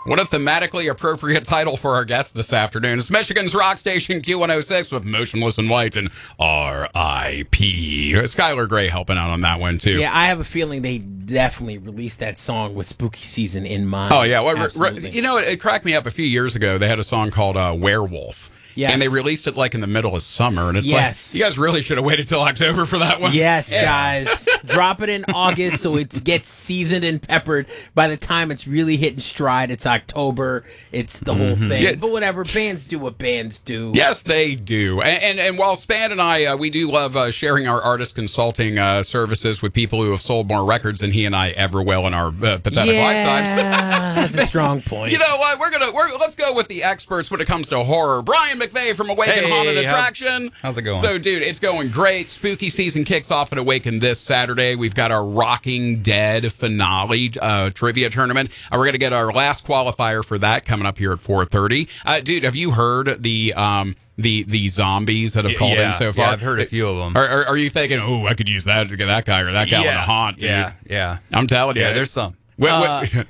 What a thematically appropriate title for our guest this afternoon. It's Michigan's rock station Q106 with Motionless in White and R.I.P. Skylar Gray helping out on that one, too. Yeah, I have a feeling they definitely released that song with spooky season in mind. Oh, yeah. Well, it cracked me up a few years ago. They had a song called Werewolf. Yes. And they released it like in the middle of summer. And it's like, you guys really should have waited till October for that one. Yes, guys. Drop it in August so it gets seasoned and peppered. By the time it's really hitting stride, it's October. It's the whole thing. Yeah. But whatever, bands do what bands do. Yes, they do. And while Span and I, we do love sharing our artist consulting services with people who have sold more records than he and I ever will in our pathetic lifetimes. That's a strong point. You know what? Let's go with the experts when it comes to horror. Brian McVeigh from Awaken Haunted Attraction. How's it going? So, dude, it's going great. Spooky season kicks off at Awaken this Saturday. We've got our Rocking Dead finale trivia tournament. We're going to get our last qualifier for that coming up here at 4:30. Dude, have you heard the zombies that have called in so far? Yeah, I've heard a few of them. Are you thinking, oh, I could use that to get that guy or that gal in a haunt, dude? Yeah. I'm telling you. Yeah, there's some. The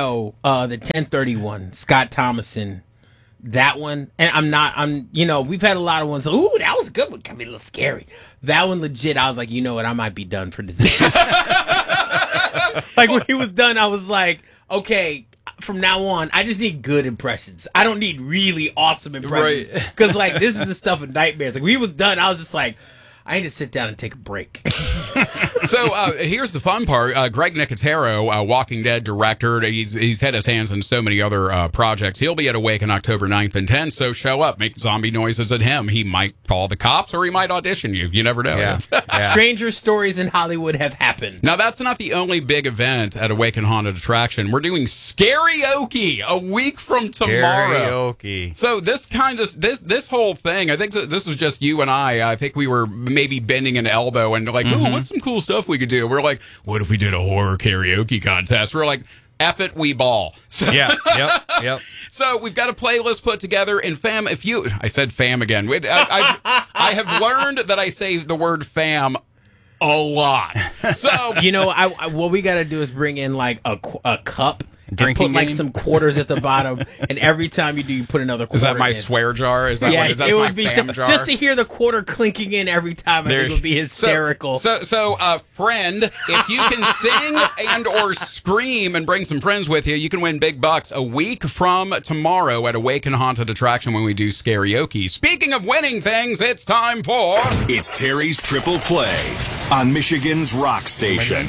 1031, Scott Thomason. That one, and we've had a lot of ones. Ooh, that was a good one. Can be a little scary. That one, legit, I was like, you know what, I might be done for this day. Like, when he was done, I was like, okay, from now on, I just need good impressions. I don't need really awesome impressions. Because, like, this is the stuff of nightmares. Like, when he was done, I was just like, I need to sit down and take a break. So here's the fun part. Greg Nicotero, Walking Dead director, he's had his hands in so many other projects. He'll be at Awaken October 9th and 10th, so show up. Make zombie noises at him. He might call the cops or he might audition you. You never know. Yeah. Stranger stories in Hollywood have happened. Now, that's not the only big event at Awaken Haunted Attraction. We're doing Scarioke a week from tomorrow. Scarioke. So this whole thing, I think this was just you and I think we were maybe bending an elbow and like, ooh, what's some cool stuff we could do? We're like, what if we did a horror karaoke contest? We're like, F it, we ball. So, yep. So we've got a playlist put together. And fam, I said fam again. I have learned that I say the word fam a lot. So what we got to do is bring in like a cup. Drinking and put like game? some quarters at the bottom, and every time you do, you put another quarter. Is that my in. swear jar? Is that yes, it would be fam jar? Just to hear the quarter clinking in every time. I think it would be hysterical. So, friend, if you can sing and or scream and bring some friends with you, you can win big bucks a week from tomorrow at Awaken Haunted Attraction when we do Scarioke. Speaking of winning things, it's time for It's Terry's Triple Play on Michigan's rock station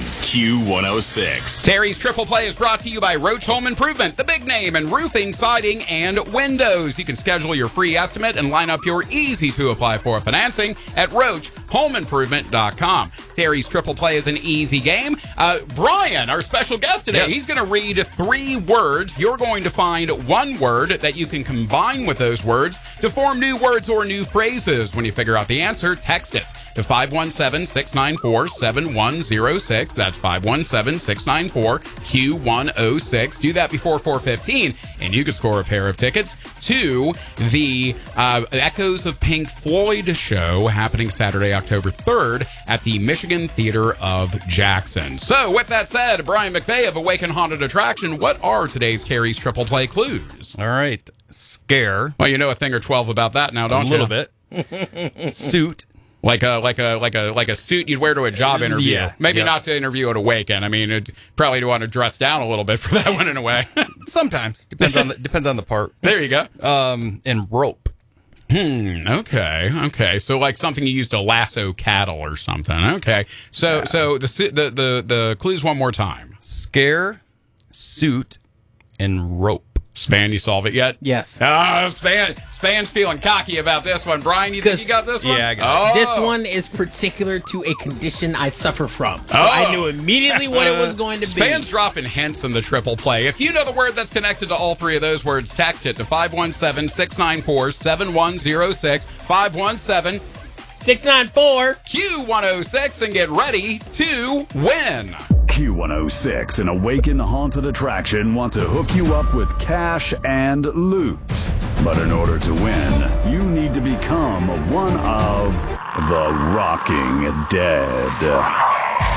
Q106. Terry's Triple Play is brought to you by Roach Home Improvement, the big name in roofing, siding, and windows. You can schedule your free estimate and line up your easy-to-apply-for financing at RoachHomeImprovement.com. Terry's Triple Play is an easy game. Brian, our special guest today, he's going to read 3 words. You're going to find one word that you can combine with those words to form new words or new phrases. When you figure out the answer, text it to 517-694-7106. That's 517-694-Q106. Do that before 4:15, and you could score a pair of tickets to the Echoes of Pink Floyd show happening Saturday, October 3rd at the Michigan Theater of Jackson. So, with that said, Brian McVeigh of Awaken Haunted Attraction, what are today's Carrie's Triple Play clues? All right. Scare. Well, you know a thing or 12 about that now, don't you? A little bit. Suit. Like a suit you'd wear to a job interview. Yeah, Maybe not to interview at Awaken. I mean, it'd probably want to dress down a little bit for that one in a way. Sometimes depends on the part. There you go. And rope. Okay. So like something you use to lasso cattle or something. Okay. So the clues one more time. Scare, suit, and rope. Span, you solve it yet? Yes. Span's feeling cocky about this one. Brian, you think you got this one? Yeah, I got it. This one is particular to a condition I suffer from. So I knew immediately what it was going to be. Span's dropping hints in the triple play. If you know the word that's connected to all 3 of those words, text it to 517-694-7106. 517-694 Q106 and get ready to win. Q106 and Awaken Haunted Attraction want to hook you up with cash and loot. But in order to win, you need to become one of the Rocking Dead.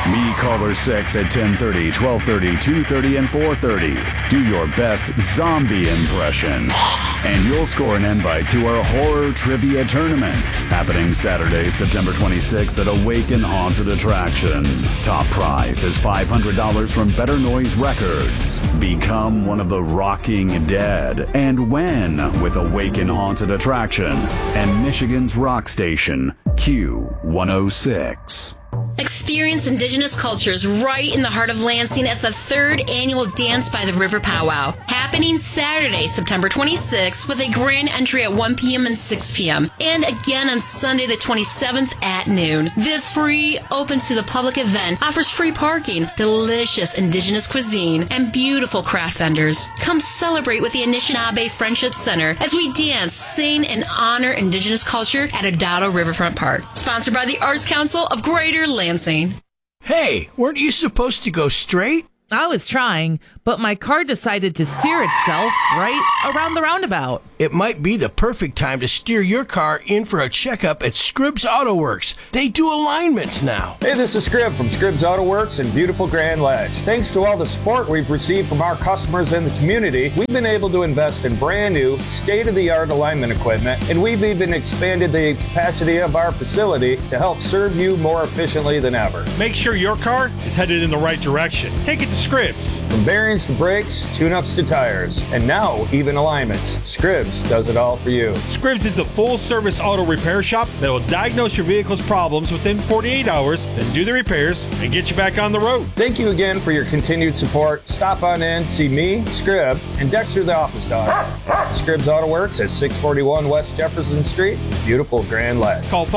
Me Caller 6 at 10:30, 12:30, 2:30, and 4:30. Do your best zombie impression. And you'll score an invite to our horror trivia tournament happening Saturday, September 26th at Awaken Haunted Attraction. Top prize is $500 from Better Noise Records. Become one of the Rocking Dead and win with Awaken Haunted Attraction and Michigan's rock station, Q106. Experience indigenous cultures right in the heart of Lansing at the 3rd annual Dance by the River Powwow, happening Saturday, September 26th, with a grand entry at 1 p.m. and 6 p.m., and again on Sunday the 27th at noon. This free, opens to the public event offers free parking, delicious indigenous cuisine, and beautiful craft vendors. Come celebrate with the Anishinaabe Friendship Center as we dance, sing, and honor indigenous culture at Adado Riverfront Park. Sponsored by the Arts Council of Greater Lansing. Hey, weren't you supposed to go straight? I was trying, but my car decided to steer itself right around the roundabout. It might be the perfect time to steer your car in for a checkup at Scribbs Auto Works. They do alignments now. Hey, this is Scribb from Scribbs Auto Works in beautiful Grand Ledge. Thanks to all the support we've received from our customers in the community, we've been able to invest in brand new, state-of-the-art alignment equipment, and we've even expanded the capacity of our facility to help serve you more efficiently than ever. Make sure your car is headed in the right direction. Take it to Scribbs. From bearings to brakes, tune-ups to tires, and now even alignments. Scribbs does it all for you. Scribbs is the full-service auto repair shop that will diagnose your vehicle's problems within 48 hours, then do the repairs and get you back on the road. Thank you again for your continued support. Stop on in, see me, Scribb, and Dexter the office dog. Scribbs Auto Works at 641 West Jefferson Street, beautiful Grand Ledge. Call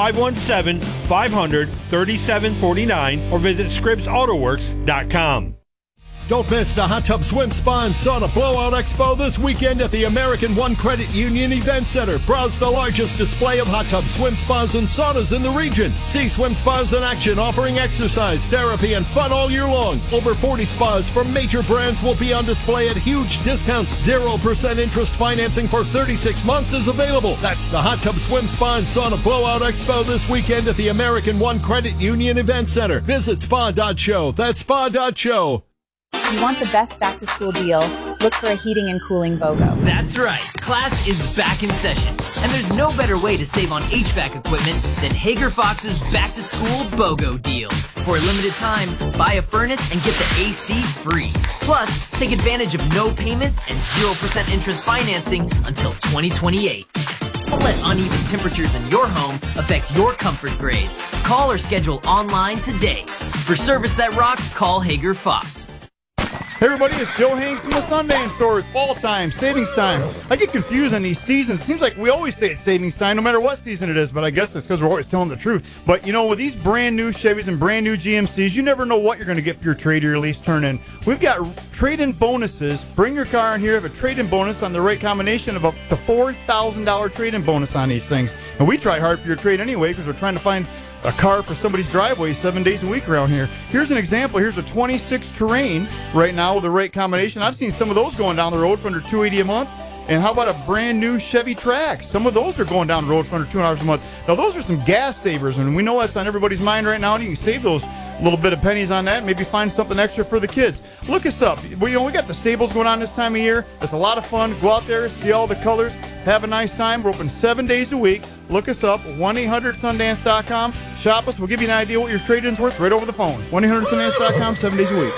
517-500-3749 or visit ScribbsAutoWorks.com. Don't miss the Hot Tub Swim Spa and Sauna Blowout Expo this weekend at the American One Credit Union Event Center. Browse the largest display of hot tub swim spas and saunas in the region. See swim spas in action offering exercise, therapy, and fun all year long. Over 40 spas from major brands will be on display at huge discounts. 0% interest financing for 36 months is available. That's the Hot Tub Swim Spa and Sauna Blowout Expo this weekend at the American One Credit Union Event Center. Visit spa.show. That's spa.show. If you want the best back-to-school deal, look for a heating and cooling BOGO. That's right. Class is back in session, and there's no better way to save on HVAC equipment than Hager Fox's back-to-school BOGO deal. For a limited time, buy a furnace and get the AC free. Plus, take advantage of no payments and 0% interest financing until 2028. Don't let uneven temperatures in your home affect your comfort grades. Call or schedule online today. For service that rocks, call Hager Fox. Hey everybody, it's Joe Hanks from the Sundance Store. It's fall time, savings time. I get confused on these seasons. It seems like we always say it's savings time no matter what season it is, but I guess it's because we're always telling the truth. But you know, with these brand new Chevys and brand new GMCs, you never know what you're going to get for your trade or your lease turn-in. We've got trade-in bonuses. Bring your car in here, have a trade-in bonus on the right combination of up to $4,000 trade-in bonus on these things. And we try hard for your trade anyway because we're trying to find a car for somebody's driveway 7 days a week around here. Here's an example. Here's a 26 Terrain right now with the right combination. I've seen some of those going down the road for under $280 a month. And how about a brand new Chevy Trax? Some of those are going down the road for under $200 a month. Now, those are some gas savers, and we know that's on everybody's mind right now, and you can save those little bit of pennies on that, maybe find something extra for the kids. Look us up. We got the stables going on this time of year. It's a lot of fun. Go out there, see all the colors, have a nice time. We're open 7 days a week. Look us up, 1-800-Sundance.com. Shop us. We'll give you an idea what your trade-in's worth right over the phone. 1-800-Sundance.com, 7 days a week.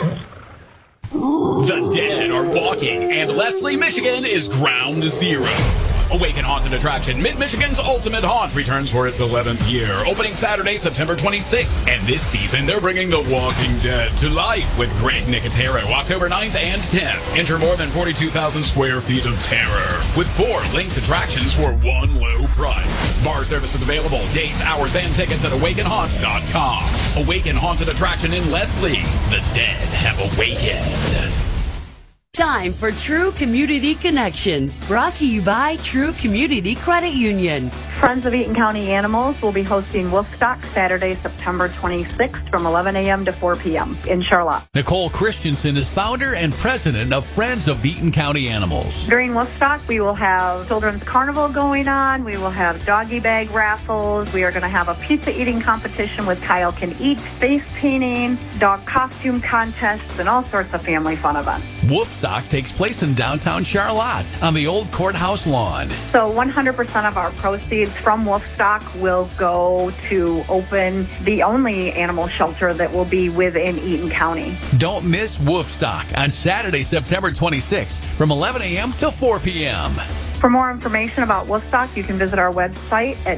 The dead are walking, and Leslie, Michigan is ground zero. Awaken Haunted Attraction, Mid-Michigan's ultimate haunt, returns for its 11th year, opening Saturday, September 26th. And this season, they're bringing The Walking Dead to life with Greg Nicotero, October 9th and 10th. Enter more than 42,000 square feet of terror, with 4 linked attractions for one low price. Bar services available, dates, hours, and tickets at awakenhaunt.com. Awaken Haunted Attraction in Leslie. The dead have awakened. Time for True Community Connections, brought to you by True Community Credit Union. Friends of Eaton County Animals will be hosting Wolfstock Saturday, September 26th from 11 a.m. to 4 p.m. in Charlotte. Nicole Christensen is founder and president of Friends of Eaton County Animals. During Wolfstock, we will have children's carnival going on. We will have doggy bag raffles. We are going to have a pizza eating competition with Kyle Can Eat, face painting, dog costume contests, and all sorts of family fun events. Wolfstock takes place in downtown Charlotte on the old courthouse lawn. So 100% of our proceeds from Wolfstock will go to open the only animal shelter that will be within Eaton County. Don't miss Wolfstock on Saturday, September 26th from 11 a.m. to 4 p.m. For more information about Wolfstock, you can visit our website at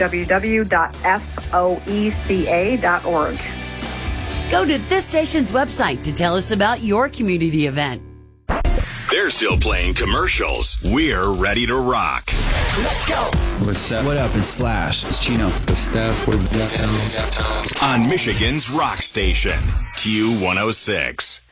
www.foeca.org. Go to this station's website to tell us about your community event. They're still playing commercials. We're ready to rock. Let's go. What's up? What up? It's Slash. It's Chino. It's Steph. We're Deftones. On Michigan's rock station, Q106.